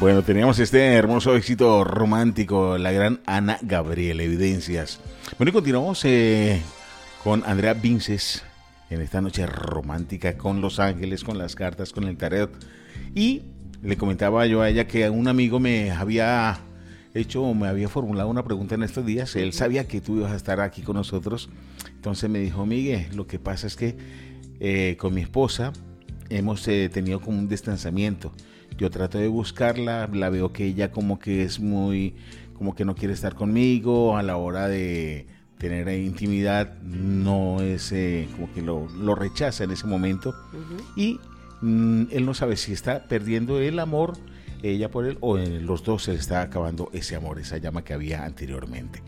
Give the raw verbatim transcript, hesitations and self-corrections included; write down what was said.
Bueno, teníamos este hermoso éxito romántico, la gran Ana Gabriel, Evidencias. Bueno, y continuamos eh, con Andrea Vinces en esta noche romántica con Los Ángeles, con las cartas, con el tarot. Y le comentaba yo a ella que un amigo me había hecho, me había formulado una pregunta en estos días. Él sabía que tú ibas a estar aquí con nosotros. Entonces me dijo, Miguel, lo que pasa es que eh, con mi esposa hemos eh, tenido como un distanciamiento. Yo trato de buscarla, la veo que ella como que es muy, como que no quiere estar conmigo a la hora de tener intimidad, no es, eh, como que lo, lo rechaza en ese momento. Uh-huh. Y mm, él no sabe si está perdiendo el amor, ella por él, o en los dos se le está acabando ese amor, esa llama que había anteriormente.